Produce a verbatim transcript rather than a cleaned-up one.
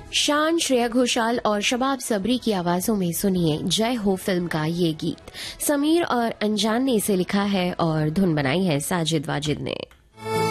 शान, श्रेया घोषाल और शबाब सबरी की आवाजों में सुनिए जय हो फिल्म का ये गीत। समीर और अनजान ने इसे लिखा है और धुन बनाई है साजिद वाजिद ने।